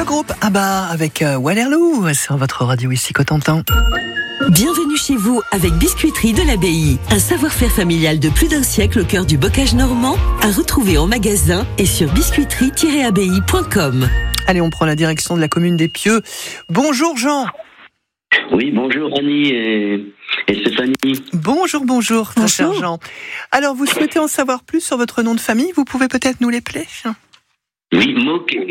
groupe ABBA avec Waterloo sur votre radio ici Cotentin. Bienvenue chez vous avec Biscuiterie de l'Abbaye. Un savoir-faire familial de plus d'un siècle au cœur du bocage normand, à retrouver en magasin et sur biscuiterie-abbaye.com. Allez, on prend la direction de la commune des Pieux. Bonjour Jean. Oui, bonjour Annie et Stéphanie. Bonjour, très cher Jean. Alors, vous souhaitez en savoir plus sur votre nom de famille? Vous pouvez peut-être nous l'épeler? Oui, Mauquet,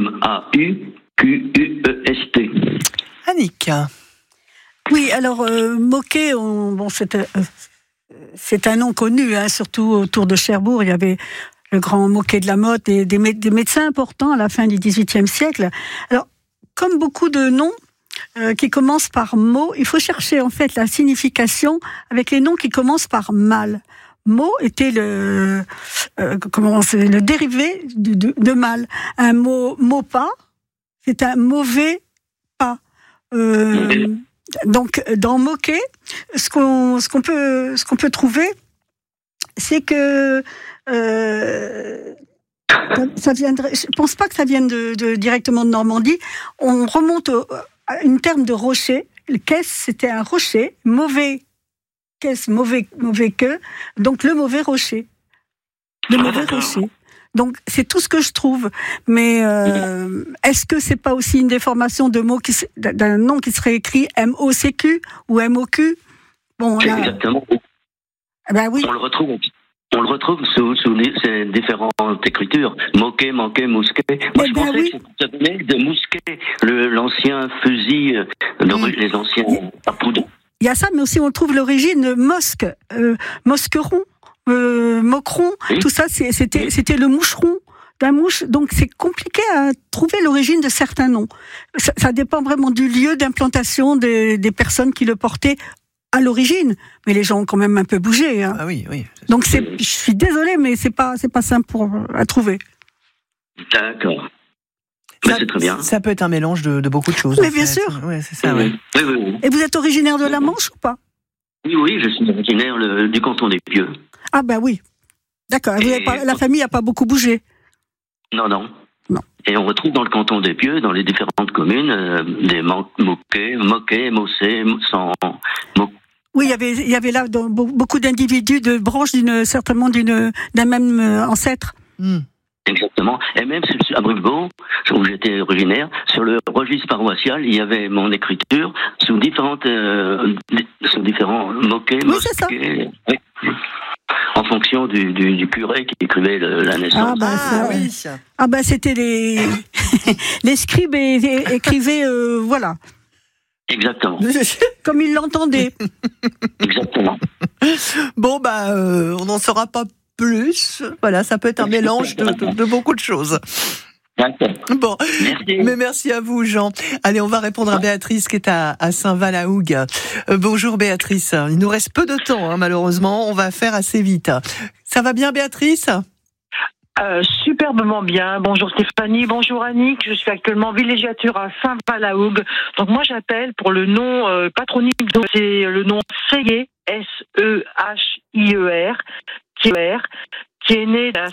M-A-U-Q-U-E-S-T. Annick. Oui, alors Mauquet, c'est un nom connu, surtout autour de Cherbourg. Il y avait le grand Mauquet de la Motte, des médecins importants à la fin du XVIIIe siècle. Alors, comme beaucoup de noms qui commencent par mot, il faut chercher en fait la signification avec les noms qui commencent par mal. Mot était le dérivé de mal. Un mot-pas, c'est un mauvais pas. Donc, dans Mauquet, ce qu'on peut trouver, c'est que ça viendrait. Je pense pas que ça vienne directement de Normandie. On remonte à une terme de rocher. Le caisse, c'était un rocher. Mauvais caisse, mauvais que. Donc le mauvais rocher. Le mauvais rocher. Donc c'est tout ce que je trouve. Mais est-ce que c'est pas aussi une déformation d'un nom qui serait écrit M-O-C-Q ou M-O-Q? Bon, là, exactement. Ben oui. On le retrouve sous ces différentes écritures. Moquet, mousquet. Moi, je pensais que ça venait de mousquet, l'ancien fusil, les anciens à poudre. Il y a ça, mais aussi on trouve l'origine mosque, mosqueron, moqueron, tout ça, c'était le moucheron d'un mouche. Donc c'est compliqué à trouver l'origine de certains noms. Ça dépend vraiment du lieu d'implantation des personnes qui le portaient à l'origine, mais les gens ont quand même un peu bougé. Ah oui. Donc je suis désolée, mais c'est pas simple à trouver. D'accord. Mais c'est très bien. Ça peut être un mélange de beaucoup de choses. Mais bien sûr. Ouais, c'est ça. Oui. Et vous êtes originaire de la Manche ou pas? Oui, je suis originaire du canton des Pieux. Ah ben oui. D'accord. La famille n'a pas beaucoup bougé. Non. Et on retrouve dans le canton des Pieux, dans les différentes communes, des Moquet, Mossé, Oui, il y avait là beaucoup d'individus, de branches certainement d'un même ancêtre. Exactement. Et même à Brugbeau, où j'étais originaire, sur le registre paroissial, il y avait mon écriture sous différents moquets, oui, c'est ça. En fonction du curé qui écrivait la naissance. Oui. Ah ben c'était les scribes écrivaient voilà. Exactement. Comme ils l'entendaient. Exactement. Bon on n'en saura pas plus. Voilà, ça peut être un mélange de beaucoup de choses. Bon, merci. Mais merci à vous, Jean. Allez, on va répondre à Béatrice qui est à Saint-Val-à-Hougue. Bonjour Béatrice. Il nous reste peu de temps, malheureusement. On va faire assez vite. Ça va bien, Béatrice? Superbement bien. Bonjour Stéphanie, bonjour Annick. Je suis actuellement villégiature à Saint-Val-à-Hougue. Donc moi j'appelle pour le nom patronyme, c'est le nom Sehier, S-E-H-I-E-R, qui est né à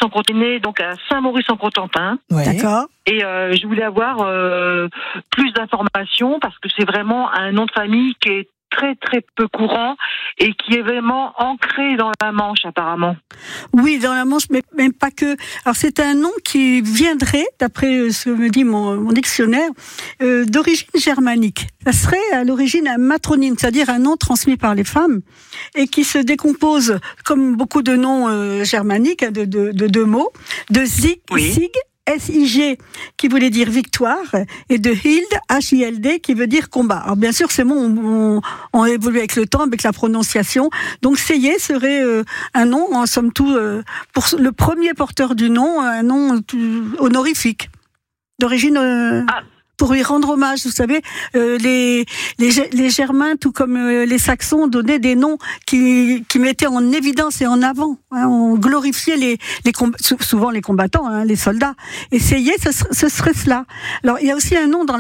Saint-Maurice-en-Cotentin. Ouais. D'accord. Et je voulais avoir plus d'informations parce que c'est vraiment un nom de famille qui est très très peu courant et qui est vraiment ancré dans la Manche apparemment. Oui, dans la Manche, mais même pas que. Alors c'est un nom qui viendrait, d'après ce que me dit mon dictionnaire, d'origine germanique. Ça serait à l'origine un matronyme, c'est-à-dire un nom transmis par les femmes et qui se décompose, comme beaucoup de noms germaniques, de deux mots, de Sig, S-I-G, qui voulait dire victoire, et de Hild, H-I-L-D, qui veut dire combat. Alors bien sûr, ces mots ont évolué avec le temps, avec la prononciation. Donc Sehier serait un nom, en somme toute, pour le premier porteur du nom, un nom honorifique, d'origine... Pour lui rendre hommage, vous savez, les Germains, tout comme les Saxons, donnaient des noms qui mettaient en évidence et en avant. On glorifiait souvent les combattants, les soldats. Et Sehier, ce serait cela. Alors, il y a aussi un nom dans